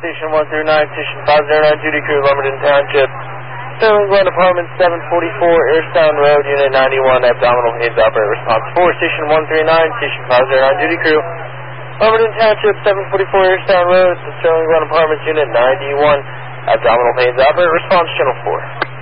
Station 139, Station 509, Duty Crew, Lumberton Township. Sterling Glen Apartment, 744 Airstown Road, Unit 91, abdominal pains, operate response 4, Station 139, Station 509, Duty Crew, Lumberton Township, 744 Airstown Road, Sterling Glen Apartments, Unit 91, abdominal pains, operate response channel 4.